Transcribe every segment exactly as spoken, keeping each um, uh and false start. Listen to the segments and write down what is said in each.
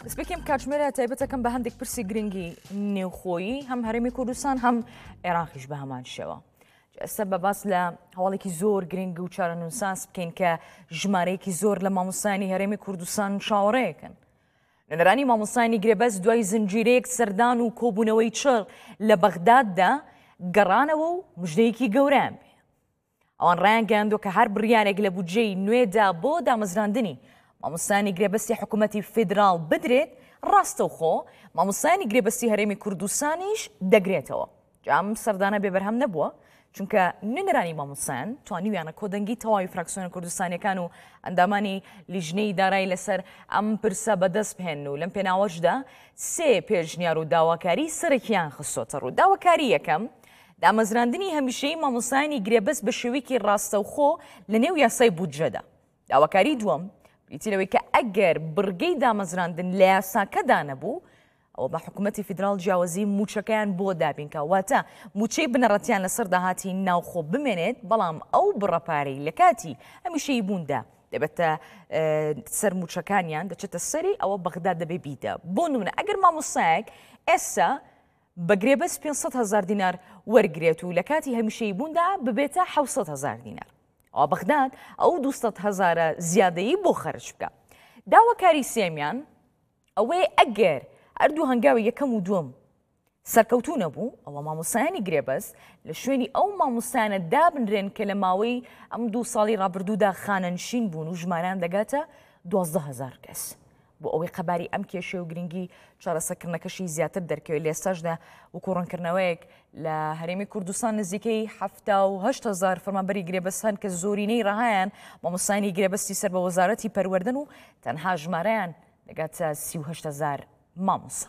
سپێکیم کاتژمێرە تایبەتەکەم بە هەندێک پرسی گرنگی نێوخۆیی هەم هەرێمی کوردستان هەم عێراقیش بە هەمان شێوە. ئێستا بە باس لە هەواڵێکی زۆر گرنگ و چارەنووساس بکەین کە ژمارەیەکی زۆر لە مامۆستایانی هەرێمی کوردستان چاوەڕێیەکەن. نوێنەرانی مامۆستایانی گرێبەست دوای زنجیرەیەک سەردان و کۆبوونەوەی چڕ لە بەغداددا گەڕانەوە و مژدەیەکی گەورەیان بێ. ئەوان ڕایان گەیاندووە کە هەر بڕیارێک لە بودجەی نوێدا بۆ دامەزراندنی مامۆستایانی گرێبەستی حکوومەتی فیدراڵ بدرێت ڕاستەوخۆ مامۆستایانی گرێبەستی هەرێمی کوردستانیش دەگرێتەوە. جام سەردانە بێبەرهەم نەبووە چونکە نوێنەرانی مامۆستایان توانیویانە کۆدەنگی تەواوی فراکسیۆنە کوردستانیەکان و ئەندامانی لیژنەی دارایی لەسەر ئەم پرسە بەدەست بهێن و لەم پێناوەشدا سێ پێشنیار و داواکاری سەرەکیان خستۆتە ڕوو. داواکاری یەکەم دامەزراندنی هەمیشەیی مامۆستایانی گرێبەست بە شێوەیەکی ڕاستەوخۆ لە نێو یاسای بودجەدا. داواکاری دووەم بریتیلەوەی کە ئەگەر بڕگەی دامەزراندن لە یاساکەدا نەبوو ئەوە بە حکوومەتی فیدراڵ جیاوازی موچەکەیان بۆ دابینکە، واتە موچەی بنەڕەتیان لەسەر داهاتی ناوخۆ بمێنێت، بەڵام ئەو بڕەپارەی لە کاتی هەمیشەی بووندا دەبێتە سەر موچەکانیان دەچێتە سەری ئەوە بەغداد دەبێ بیدە. بۆ نمونە ئەگەر مامۆستایەک ئێستا بە گرێبەست پێنج هەزار دینار وەرگرێت و لە کاتی هەمیشەی بووندا ببێتە حەوت هەزار دینار، ئەوە بەغداد ئەو دووسەد هەزارە زیادەیی بۆ خەرج بکە. داواکاری سێمیان ئەوەی ئەگەر هەردوو هەنگاوی یەکەم و دووەم سەرکەوتوو نەبوو ئەوە مامۆستایانی گرێبەست لە شوێنی ئەو مامۆستایانە دابنرێن کە لە ماوەی ئەم دوو ساڵی ڕابردوودا خانەنشین بوون و ژمارەیان دەگاتە دوازدە هەزار کەس. بۆ ئەوەی قەباری ئەم کێشەی و گرنگی چارەسەرکردنەکەشی زیاتر دەرکەوێت. لە ئێستاشدا وەکو ڕوونکردنەوەیەک لە هەرێمی کوردستان نزیکەی هەفتا و هەشت هەزار فەرمانبەری گرێبەست هەن کە زۆرینەی ڕەهایان مامۆستایانی گرێبەستی سەر بە وەزارەتی پەروەردن و تەنها ژمارەیان دەگاتە سی و هەشت هەزار مامۆستا.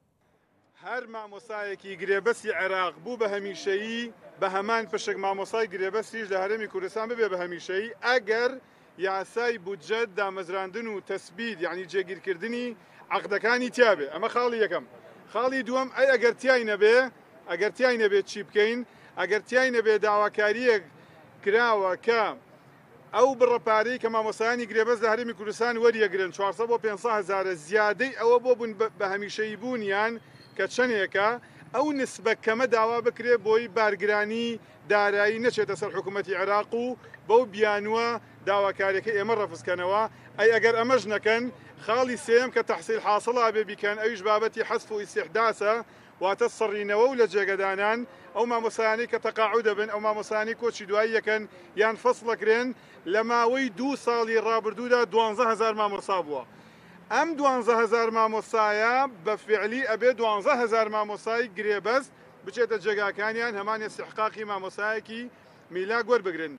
هەر مامۆستایەکی گرێبەستی عێراق بوو بە هەمیشەیی بە هەمان پشک مامۆستای گرێبەستیش لە هەرێمی کوردستان ببێ بە هەمیشەیی ئەگەر یاسای بودجەت دامەزراندن و تەسبید یعنی جێگیرکردنی عەقدەکانی تیابێ. ئەمە خاڵی یەکەم. خاڵی دووەم ئەی ئەگەر تیای نەبێ ئەگەر تیای نەبێت چی بکەین؟ ئەگەر تیای نەبێ داواکاریەک کراوە کە ئەو بڕەپارەی کە مامۆستایانی گرێبەست لە هەرێمی کوردستان وەریەگرن چوارسەد بۆ پێنج هەزارە زیادەی ئەوە بۆ بوون بە هەمیشەیی بوونیان کە چەندێکە ئەو نسبە کەمە داوا بکرێ بۆی بارگرانی دارایی نەچێتە سەر حکوومەتی عێراق و بەو بیانوە داواکاریەکە ئێمە ڕەفزکەنەوە. ئەی ئەگەر ئەمەش نەکەن خاڵی سێم کە تەحسیل حاصڵا بێ بیکەن ئەویش بابەتی حەسف و ئیستیحداسە، واتە سڕینەوە و لە جێگەدانان ئەو مامۆستایانی کە تەقاعود دەبن ئەو مامۆستایانی کۆچی دوایی یەکەن یان فەسڵەکرێن لە ماوەی دوو ساڵی ڕابردوودا دوانزە هەزار مامۆستا بووە. ئەم دوانزە هەزار مامۆستایە بە فعلی ئەبێ دوانزە هەزار مامۆستای گرێبەست بچێتە جێگاکانیان هەمان استحقاقی مامۆستایەکی میلاک وەربگرن.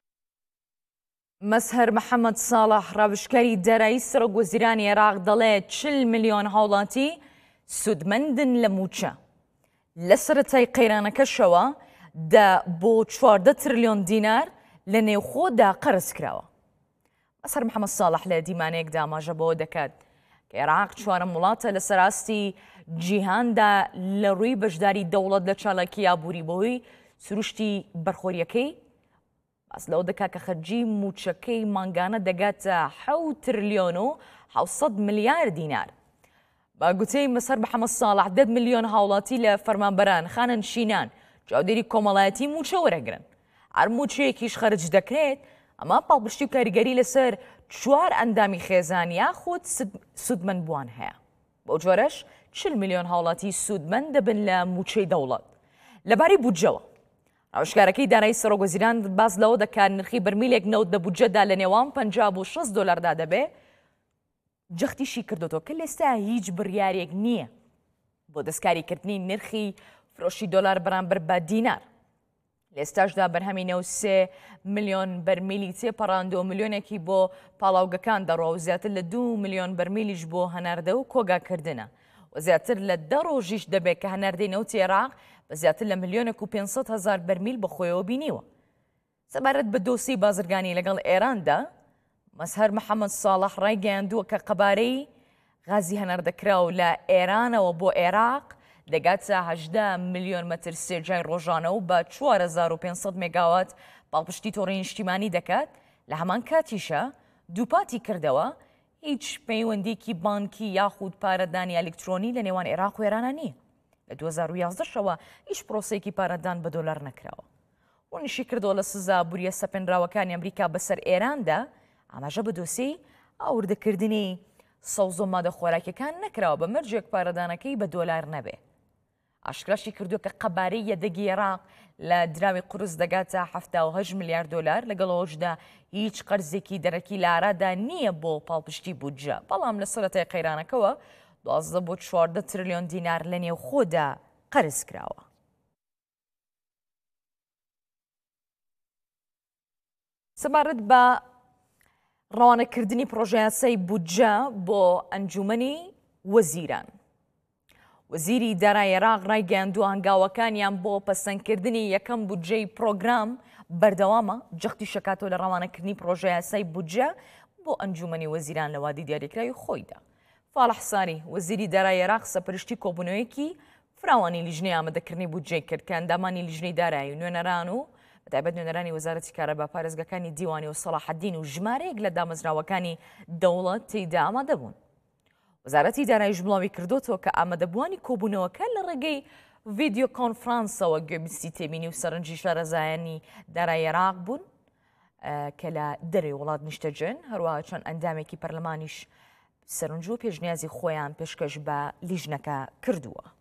مەسهەر محەممەد ساڵح ڕاوشکەری دارایی سەرۆک وەزیرانی عێراق دەڵێت چل ملیۆن هاوڵاتی سودمەندن لە موچە. لە سەرەتای قەیرانەکەشەوە دا بۆ چواردە تریلیۆن دینار لە نێوخۆدا قەرز کراوە. مەسهەر محەممەد ساڵح لە دیمانەیەکدا ئاماژە بەوە دەکات کە عێراق چوارەم وڵاتە لە سەراستی جیهاندا لە ڕووی بەشداری دەوڵەت لە چالاکی ئابووری بەهۆی سروشتی بەرخۆریەکەی. باس لەوە دەکات کە خەرجی موچەکەی مانگانە دەگاتە حەوت تریلیۆن و حەوسەد ملیار دینار. بە گوتەی مەسهەر محەممەد ساڵح دە ملیۆن هاوڵاتی لە فەرمانبەران خانەنشینان چاودێری کۆمەڵایەتی موچە وەرەگرن. هەر موچەیەکیش خەرج دەکرێت ئەمە پاڵپشتی و کاریگەری لەسەر چوار ئەندامی خێزان یاخود سودمەند بووان هەیە. بۆ جۆرەش چل ملیۆن هاوڵاتی سودمەند دەبن لە موچەی دەوڵەت. لەبارەی بودجەوە ڕاوشکارەکەی دارایی سەرۆک وەزیران باز لەوە دەکات نرخی بەرمیلێک نەوت لە بودجەدا لە نێوان پەنجا بۆ شەست دۆلاردا دەبێ. جەختیشی کردوەوە کە لێستا هیچ بڕیارێک نییە بۆ دەستکاریکردنی نرخی فرۆشی دۆلار بەرامبەر بە دینار. لێستاشدا بەرهەمی نەوت سێ ملیۆن بەرمیلی تێپەڕاندەوە، ملیۆنێکی بۆ پاڵاوگەکان دەڕۆ و زیاتر لە دوو ملیۆن بەرمیلیش بۆ هەناردە و کۆگاکردنە و زیاتر لە دە ڕۆژیش دەبێت کە هەناردەی نەوتی عێراق بە زیاتر لە ملیۆنێک و پێنج هەزار بەرمیل بەخۆیەوە بینیوە. سەبارەت بە دۆسی بازرگانی لەگەڵ ئێراندا مەسهەر محەممەد ساڵح ڕایگەیاندووە کە قەبارەی غازی هەناردەکراو لە ئێرانەوە بۆ عێراق دەگاتە هەژدە ملیۆن مەتر سێجای ڕۆژانە و بە چوار هەزار و پێنج مێگاوات پاڵپشتی تۆڕی نیشتیمانی دەکات. لە هەمان کاتیشە دووپاتی کردەوە هیچ پەیوەندێکی بانکی یاخود پارەدانی ئەلکترۆنی لە نێوان عێراق و ئێرانە نییە. لە دوو هەزار و یازدە شەوە هیچ پرۆسەیەکی پارەدان بە دۆلار نەکراوە. ڕوونیشی کردەوە لە سزا بوریە سەپێنراوەکانی ئەمریکا بەسەر ئێراندا ئاماژە بە دۆسیەی ئاوردەکردنی سەوز و مادە خۆراکیەکان نەکراوە بە مەرجێک پارەدانەکەی بە دۆلار نەبێ. ئاشکراشی کردووە کە قەبارەی یەدەگی عێراق لە دراوی قورس دەگاتە هەفتاد و هەشت ملیار دۆلار، لەگەڵەوەشدا هیچ قەرزێکی دەرەکی لە ئارادا نییە بۆ پاڵپشتی بودجە، بەڵام لە سەرەتای قەیرانەکەوە دوازدە بۆ چواردە تریلیۆن دینار لە نێو خۆدا قەرز کراوە. سەبارەت بە ڕەوانەکردنی پرۆژە یاسای بودجە بۆ ئەنجومەنی وەزیران، وەزیری دارایی عێراق ڕایگەیاندووە هەنگاوەکانیان بۆ پەسەندکردنی یەکەم بودجەی پرۆگرام بەردەوامە. جەختی شەکاتەوە لە ڕەوانەکردنی پرۆژە یاسای بودجە بۆ ئەنجومەنی وەزیران لە وادی دیاریکراوی خۆیدا. فاڵح ساری وەزیری دارایی عێراق سەپەرشتی کۆبوونەوەیەکی فراوانی لیژنەی ئامادەکردنی بودجەی کرد کە ئەندامانی لیژنەی دارایی و نوێنەران و بەتایبەت نوێنەرانی وەزارەتی کارەبا، پارێزگاکانی دیوانی و سەلاحەدین و ژمارەیەک لە دامەزراوەکانی دەوڵەت تێیدا ئامادە بوون. وەزارەتی داراییش بڵاوی کردوتەوە کە ئامادەبووانی کۆبوونەوەکە لە ڕێگەی ڤیدیۆ کۆنفرانسەوە گوێبیستی تێبینی و سەرنجی شارەزایانی دارایی عێراق بوون کە لە دەرەوەی وڵات نیشتەجن، هەروەها چەند ئەندامێکی پەرلەمانیش سەرنج و پێشنیازی خۆیان پێشکەش بە لیژنەکە کردووە.